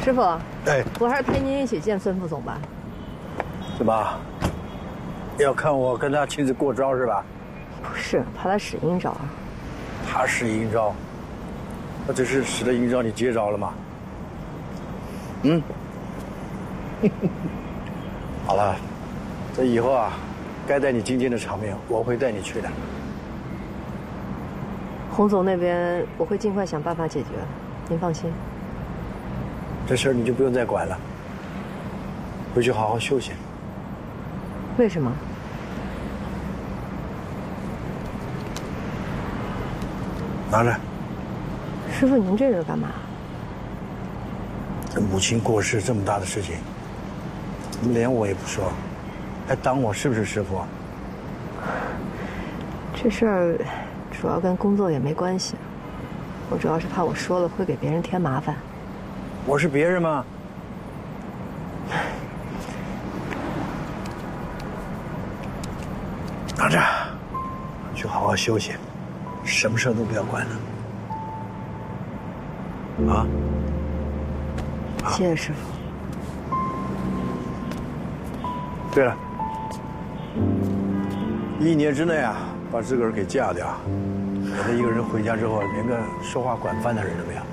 师傅， 哎， 我还是陪您一起见孙副总吧。 怎么？要看我跟他亲自过招是吧？ 不是，怕他使阴招。 他使阴招，那这是使的阴招，你接招了吗？嗯。好了，这以后啊，该带你觐见的场面，我会带你去的。 洪总那边我会尽快想办法解决，您放心。 这事儿你就不用再管了，回去好好休息。 为什么？ 拿着。 师傅，您这是干嘛？ 这母亲过世这么大的事情，你连我也不说，还当我是不是师傅啊？ 这事儿主要跟工作也没关系，我主要是怕我说了会给别人添麻烦。 我是别人吗？拿着，去好好休息，什么事都不要管了。啊？ 谢谢师傅。 对了，1年之内啊，把自个儿给嫁掉，免得一个人回家之后连个说话管饭的人都没有。